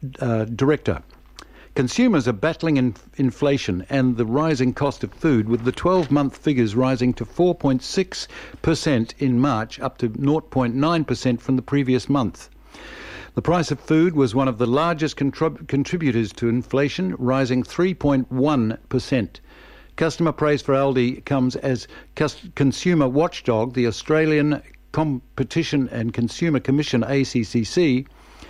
Director. Consumers are battling inflation and the rising cost of food, with the 12-month figures rising to 4.6% in March, up to 0.9% from the previous month. The price of food was one of the largest contributors to inflation, rising 3.1%. Customer praise for Aldi comes as consumer watchdog, the Australian Competition and Consumer Commission, ACCC,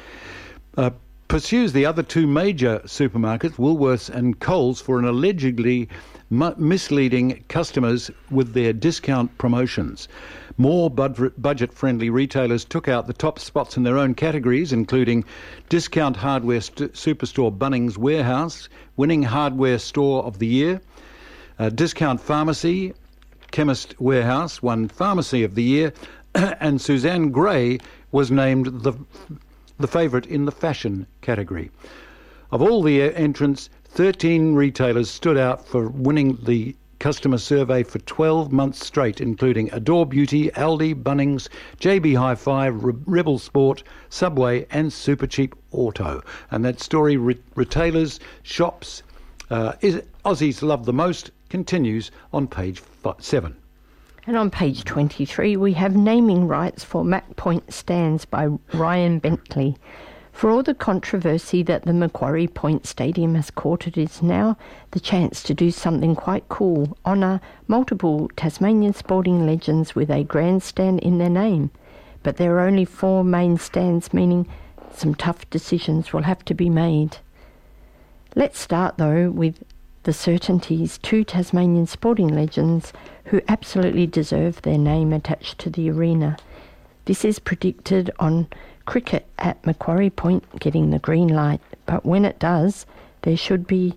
pursues the other two major supermarkets, Woolworths and Coles, for an allegedly misleading customers with their discount promotions. More budget-friendly retailers took out the top spots in their own categories, including Discount Hardware Superstore Bunnings Warehouse, winning Hardware Store of the Year. Discount Pharmacy Chemist Warehouse won Pharmacy of the Year, and Suzanne Gray was named the favourite in the fashion category. Of all the entrants, 13 retailers stood out for winning the customer survey for 12 months straight, including Adore Beauty, Aldi, Bunnings, JB Hi-Fi, Rebel Sport, Subway and Supercheap Auto. And that story, retailers, shops, Aussies love the most, continues on page 7. And on page 23, we have naming rights for Mac Point stands by Ryan Bentley. For all the controversy that the Macquarie Point Stadium has courted, is now the chance to do something quite cool, honour multiple Tasmanian sporting legends with a grandstand in their name. But there are only 4 main stands, meaning some tough decisions will have to be made. Let's start, though, with the certainties, 2 Tasmanian sporting legends who absolutely deserve their name attached to the arena. This is predicted on cricket at Macquarie Point getting the green light, but when it does, there should be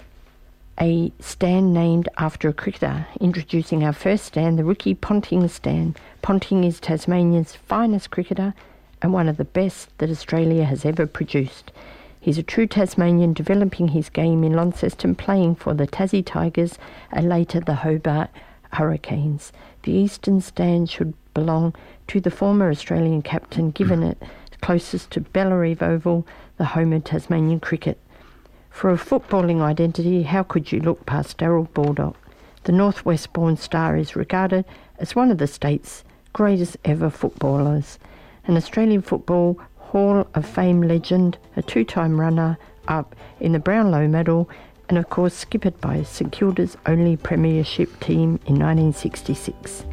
a stand named after a cricketer. Introducing our first stand, the Ricky Ponting stand. Ponting is Tasmania's finest cricketer and one of the best that Australia has ever produced. He's a true Tasmanian, developing his game in Launceston, playing for the Tassie Tigers and later the Hobart Hurricanes. The eastern stand should belong to the former Australian captain, given it closest to Bellerive Oval, the home of Tasmanian cricket. For a footballing identity, how could you look past Darryl Baldock? The Northwest-born star is regarded as one of the state's greatest ever footballers. An Australian Football Hall of Fame legend, a 2-time runner-up in the Brownlow medal, and of course skippered by St Kilda's only premiership team in 1966.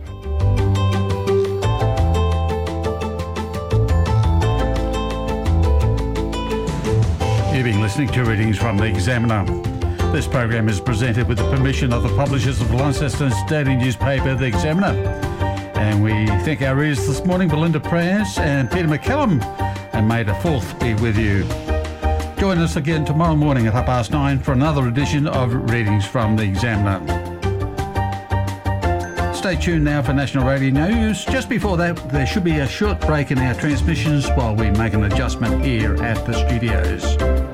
You've been listening to readings from the Examiner. This program is presented with the permission of the publishers of Launceston's daily newspaper, the Examiner. And we thank our readers this morning, Belinda Prayers and Peter McCallum, and may the 4th be with you. Join us again tomorrow morning at 9:30 for another edition of Readings from the Examiner. Stay tuned now for National Radio News. Just before that, there should be a short break in our transmissions while we make an adjustment here at the studios.